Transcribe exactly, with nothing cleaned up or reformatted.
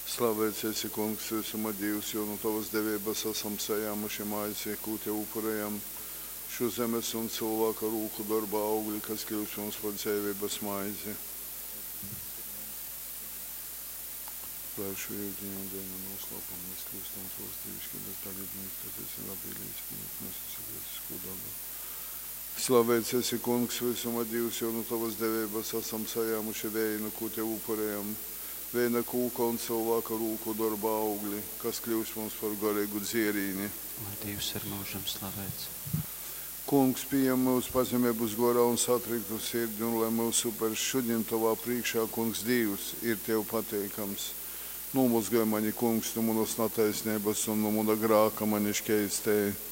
Slavēts esi, kungs, visuma Dievs, jo no tavas devības esam sajāmuši mājas, ko te upurējam. Šo zemes un cilvēka rūku darba augļi, kas kļūst mums par dzīvības maizi. Lai šo ievdienu dienu noslēpam, mēs kļūstam savas dievišķi, bet tagad mēs tas esi labīlīs, mēs esi vietisko dabu. Slavēts esi, kungs, visuma Dievs, jo no tavas devības esam sajāmuši vēju, ko te upurējam. Viena kūka un cilvēka rūku darba augļi, kas kļūst mums par garīgu dzierīni. Lai Dievs ir mūžam slavēts. Kungs, pieņem mūsu pazemības gorā un satriktu sirdi, un lai mūsu par šodien tavā priekšā, kungs, Dievs, ir tev pateikams. Numulsgāj mani, kungs, no manas netaisnības un no mana grāka mani škeistēji.